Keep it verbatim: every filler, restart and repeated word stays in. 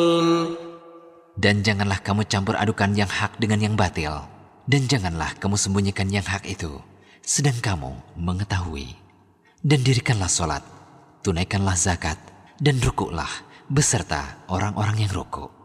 Dan janganlah kamu campur adukan yang hak dengan yang batil. Dan janganlah kamu sembunyikan yang hak itu, sedang kamu mengetahui. Dan dirikanlah solat, tunaikanlah zakat, dan rukuklah beserta orang-orang yang rukuk.